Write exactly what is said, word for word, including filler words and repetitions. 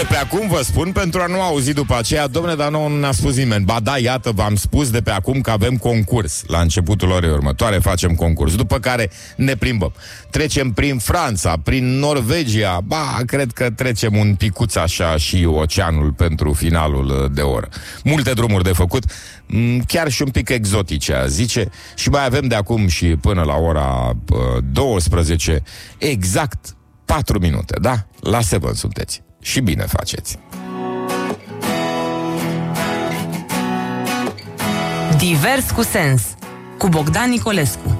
De pe acum vă spun, pentru a nu auzi după aceea, domne, dar nouă nu ne-a spus nimeni. Ba da, iată, v-am spus de pe acum că avem concurs. La începutul orei următoare facem concurs, după care ne plimbăm. Trecem prin Franța, prin Norvegia. Ba, cred că trecem un picuț așa și oceanul pentru finalul de oră. Multe drumuri de făcut, chiar și un pic exotice, zice. Și mai avem de acum și până la ora douăsprezece, exact patru minute, da? La Seven sunteți. Și bine faceți. Divers cu sens, cu Bogdan Nicolescu.